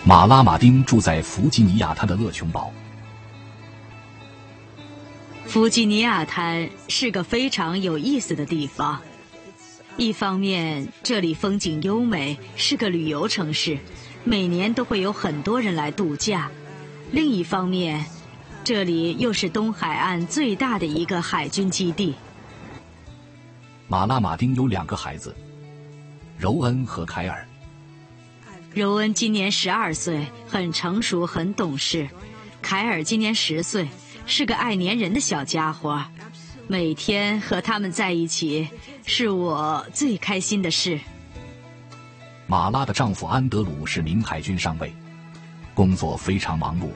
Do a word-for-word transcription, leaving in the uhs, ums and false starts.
马拉马丁住在弗吉尼亚滩的勒琼堡。 弗吉尼亚滩是个非常有意思的地方。一方面，这里风景优美，是个旅游城市，每年都会有很多人来度假；另一方面，这里又是东海岸最大的一个海军基地。 马拉马丁有两个孩子，柔恩和凯尔。 柔恩今年十二岁，很成熟，很懂事；凯尔今年十岁，是个爱粘人的小家伙。每天和他们在一起，是我最开心的事。 马拉的丈夫安德鲁是名海军上尉，工作非常忙碌，